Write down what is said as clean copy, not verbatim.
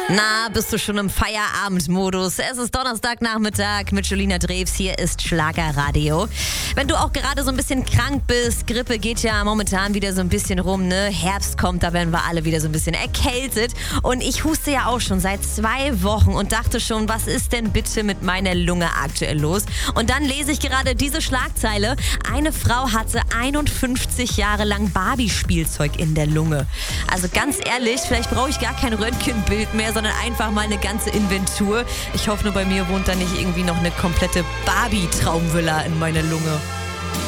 Na, bist du schon im Feierabendmodus? Es ist Donnerstagnachmittag mit Julina Drews. Hier ist Schlagerradio. Wenn du auch gerade so ein bisschen krank bist, Grippe geht ja momentan wieder so ein bisschen rum, ne? Herbst kommt, da werden wir alle wieder so ein bisschen erkältet. Und ich huste ja auch schon seit 2 Wochen und dachte schon, was ist denn bitte mit meiner Lunge aktuell los? Und dann lese ich gerade diese Schlagzeile. Eine Frau hatte 51 Jahre lang Barbie-Spielzeug in der Lunge. Also ganz ehrlich, vielleicht brauche ich gar kein Röntgenbild mehr, sondern einfach mal eine ganze Inventur. Ich hoffe nur, bei mir wohnt da nicht irgendwie noch eine komplette Barbie-Traumvilla in meiner Lunge.